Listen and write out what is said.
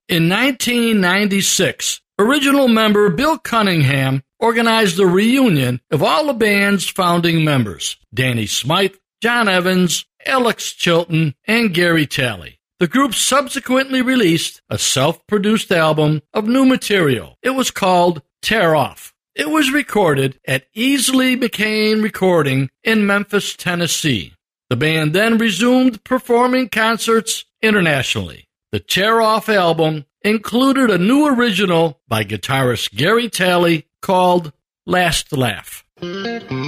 In 1996, original member Bill Cunningham organized a reunion of all the band's founding members, Danny Smythe, John Evans, Alex Chilton, and Gary Talley. The group subsequently released a self-produced album of new material. It was called Tear Off. It was recorded at Easley McCain Recording in Memphis, Tennessee. The band then resumed performing concerts internationally. The Tear Off album included a new original by guitarist Gary Talley called Last Laugh.